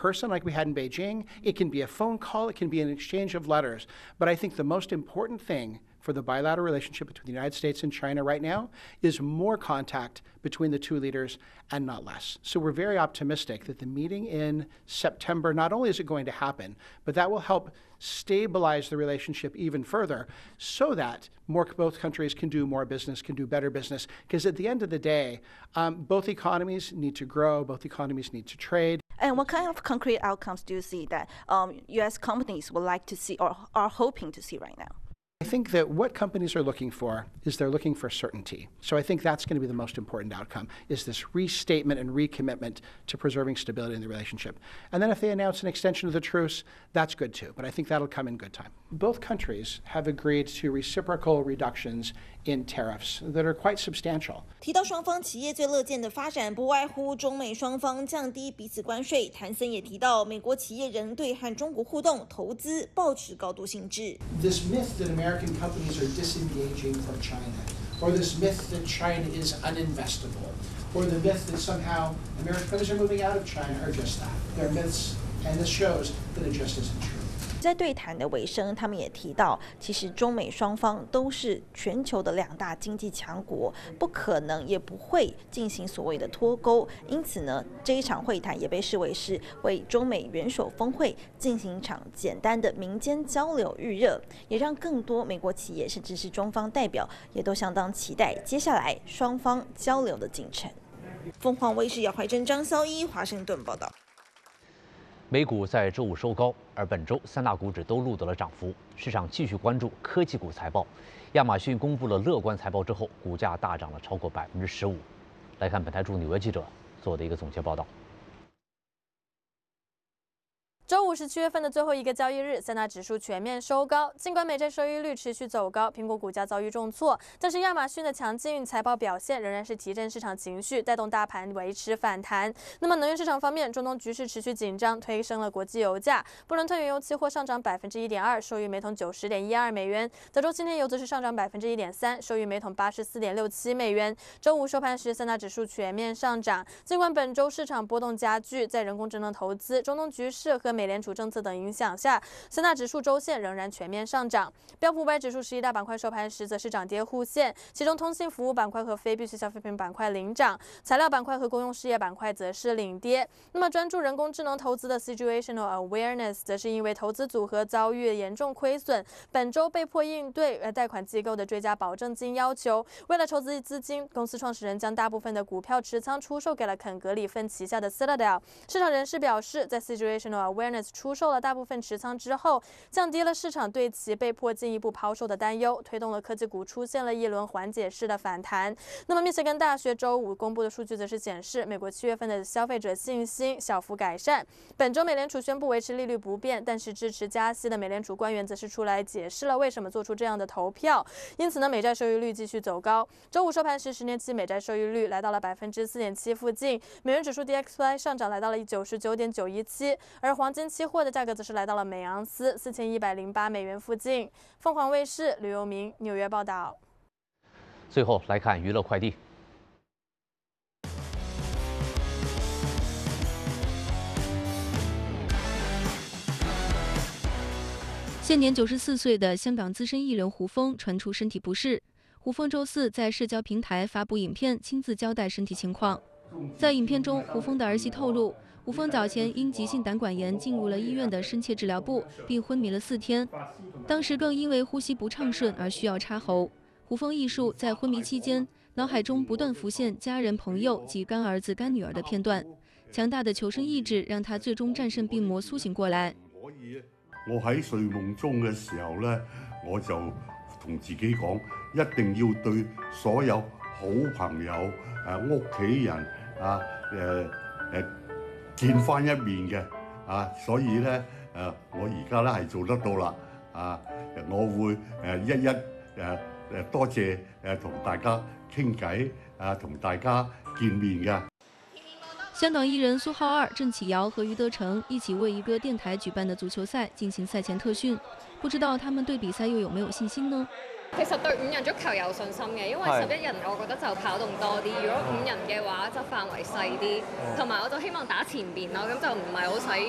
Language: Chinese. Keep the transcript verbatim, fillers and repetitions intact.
person like we had in Beijing. It can be a phone call. It can be an exchange of letters. But I think the most important thing for the bilateral relationship between the United States and China right now is more contact between the two leaders and not less. So we're very optimistic that the meeting in September, not only is it going to happen, but that will help stabilize the relationship even further so that more, both countries can do more business, can do better business. Because at the end of the day, um, both economies need to grow, both economies need to trade. And what kind of concrete outcomes do you see that um, U S companies would like to see or are hoping to see right now? I think that what companies are looking for is they're looking for certainty. So I think that's going to be the most important outcome, is this restatement and recommitment to preserving stability in the relationship. And then if they announce an extension of the truce, that's good too. But I think that'll come in good time. Both countries have agreed to reciprocal reductions in tariffs that are quite substantial. 提到双方企业最乐见的发展，不外乎中美双方降低彼此关税。谭森也提到，美国企业仍对和中国互动、投资抱持高度兴致。 This myth that American companies are disengaging from China, or this myth that China is uninvestable, or the myth that somehow American companies are moving out of China are just that. They're myths, and this shows that it just isn't true. 在对谈的尾声，他们也提到，其实中美双方都是全球的两大经济强国，不可能也不会进行所谓的脱钩。因此呢，这一场会谈也被视为是为中美元首峰会进行一场简单的民间交流预热，也让更多美国企业甚至是中方代表也都相当期待接下来双方交流的进程。 凤凰卫视姚怀珍、张潇一华盛顿报道。 美股在周五收高，而本周三大股指都录得了涨幅，市场继续关注科技股财报。亚马逊公布了乐观财报之后，股价大涨了超过百分之十五。来看本台驻纽约记者做的一个总结报道。 周五是七月份的最后一个交易日，三大指数全面收高。尽管美债收益率持续走高，苹果股价遭遇重挫，但是亚马逊的强劲财报表现仍然是提振市场情绪，带动大盘维持反弹。那么能源市场方面，中东局势持续紧张，推升了国际油价。布伦特原油期货上涨百分之一点二，收于每桶九十点一二美元；德州轻天油则是上涨百分之一点三，收于每桶八十四点六七美元。周五收盘时，三大指数全面上涨。尽管本周市场波动加剧，在人工智能投资、中东局势和美联储政策等影响下，三大指数周线仍然全面上涨。标普五百指数十一大板块收盘时则是涨跌互现，其中通信服务板块和非必需消费品板块领涨，材料板块和公用事业板块则是领跌。那么专注人工智能投资的 Situational Awareness 则是因为投资组合遭遇严重亏损，本周被迫应对呃贷款机构的追加保证金要求。为了筹集资金，公司创始人将大部分的股票持仓出售给了肯格里芬旗下的 Citadel。市场人士表示，在 Situational Awareness 出售了大部分持仓之后，降低了市场对其被迫进一步抛售的担忧，推动了科技股出现了一轮缓解式的反弹。那么密歇根大学周五公布的数据则是显示，美国七月份的消费者信心小幅改善。本周美联储宣布维持利率不变，但是支持加息的美联储官员则是出来解释了为什么做出这样的投票。因此呢，美债收益率继续走高。周五收盘时，十年期美债收益率来到了百分之四点七附近，美元指数 D X Y 上涨来到了九十九点九一七，而黄金期货的价格则是来到了每盎司四千一百零八美元附近。凤凰卫视吕佑明纽约报道。 最后来看娱乐快递。 现年九十四岁的香港资深艺人胡枫传出身体不适。胡枫周四在社交平台发布影片，亲自交代身体情况。在影片中，胡枫的儿媳透露，胡枫早前因急性胆管炎进入了医院的深切治疗部，并昏迷了四天，当时更因为呼吸不畅顺而需要插喉。胡枫艺术在昏迷期間，腦海中不斷浮現家人、朋友及乾兒子、乾女兒的片段，強大的求生意志讓他最終戰勝病魔，甦醒過來。 我喺睡夢中嘅時候咧，我就同自己講，一定要對所有好朋友、誒屋企人啊、誒誒見翻一面嘅啊，所以咧誒，我而家咧係做得到啦啊！我會誒一一誒誒多謝誒同大家傾偈啊，同大家見面嘅。 香港艺人苏浩二、郑启尧和余德成一起为一个电台举办的足球赛进行赛前特训，不知道他们对比赛又有没有信心呢？ 其實對五人足球有信心嘅，因為十一人我覺得就跑動多啲，如果五人嘅話就範圍細啲，同埋我就希望打前邊咯，咁就唔係好使